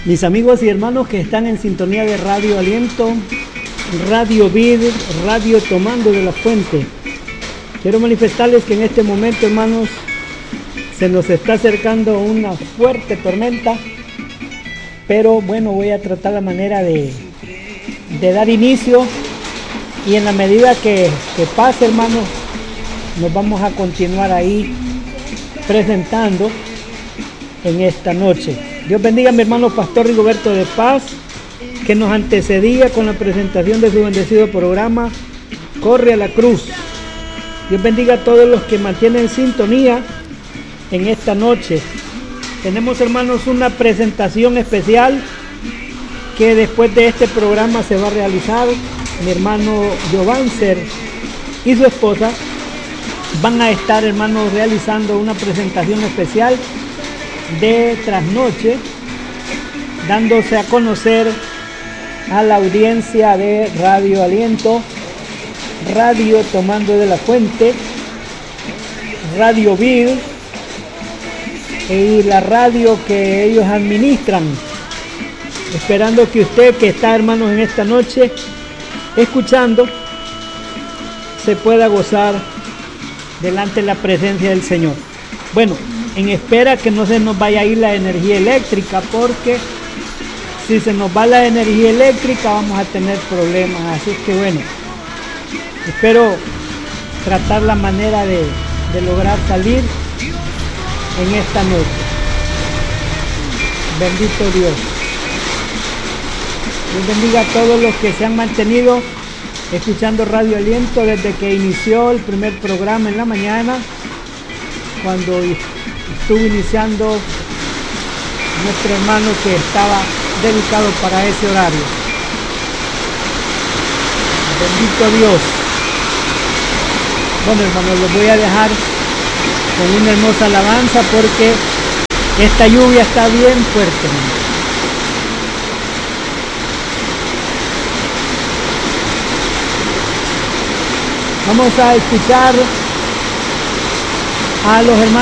Mis amigos y hermanos que están en sintonía de Radio Aliento, Radio Vid, Radio Tomando de la Fuente. Quiero manifestarles que en este momento, hermanos, se nos está acercando una fuerte tormenta, pero bueno, voy a tratar la manera de dar inicio y en la medida que pase, hermanos, nos vamos a continuar ahí presentando en esta noche. Dios bendiga a mi hermano Pastor Rigoberto de Paz, que nos antecedía con la presentación de su bendecido programa Corre a la Cruz. Dios bendiga a todos los que mantienen sintonía en esta noche. Tenemos, hermanos, una presentación especial que después de este programa se va a realizar. Mi hermano Giovancer y su esposa van a estar, hermanos, realizando una presentación especial de trasnoche, dándose a conocer a la audiencia de Radio Aliento, Radio Tomando de la Fuente, Radio Vid y la radio que ellos administran, esperando que usted que está, hermanos, en esta noche escuchando se pueda gozar delante de la presencia del Señor. Bueno, en espera que no se nos vaya a ir la energía eléctrica, porque si se nos va la energía eléctrica vamos a tener problemas. Así que bueno, espero tratar la manera de lograr salir en esta noche. Bendito Dios. Dios bendiga a todos los que se han mantenido escuchando Radio Aliento desde que inició el primer programa en la mañana, cuando estuvo iniciando nuestro hermano que estaba dedicado para ese horario. Bendito Dios. Bueno, hermanos, los voy a dejar con una hermosa alabanza porque esta lluvia está bien fuerte, hermano. Vamos a escuchar a los hermanos